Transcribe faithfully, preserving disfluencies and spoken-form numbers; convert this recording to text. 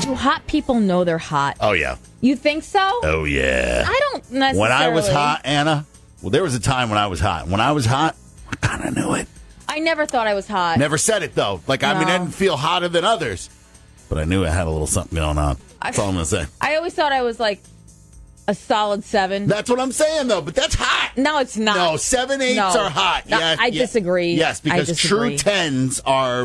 do hot people know they're hot? Oh, yeah. You think so? Oh, yeah. I don't necessarily. When I was hot, Anna, well, there was a time when I was hot. When I was hot, I kind of knew it. I never thought I was hot. Never said it, though. Like, I No. mean, I didn't feel hotter than others. But I knew I had a little something going on. That's I, all I'm going to say. I always thought I was like a solid seven. That's what I'm saying, though. But that's hot. No, it's not. No, seven eights No. are hot. No, Yeah, I yeah. disagree. Yes, I because disagree. true tens are